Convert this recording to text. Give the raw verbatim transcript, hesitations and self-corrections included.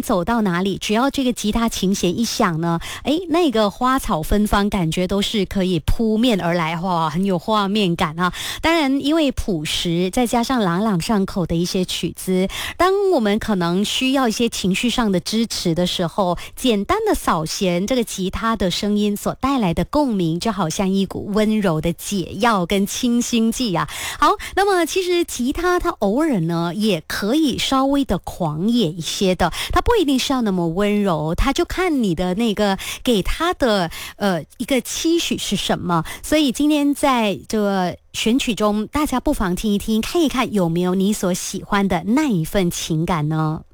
走到哪里，只要这个吉他琴弦一响呢，哎，那个花草芬芳感觉都是可以扑面而来，哇，很有画面感啊。当然因为朴实再加上朗朗上口的一些曲子，当我们可能需要一些情绪上的支持的时候，简单的扫弦，这个吉他的声音所带来的共鸣就好像一股温柔的解药跟清新剂啊。好，那么其实吉他它偶尔呢也可以稍微的狂野一些的，它不一定是要那么温柔，它就看你的那个给它的呃一个期许是什么。所以今天在这个选曲中，大家不妨听一听，看一看有没有你所喜欢的那一份情感呢？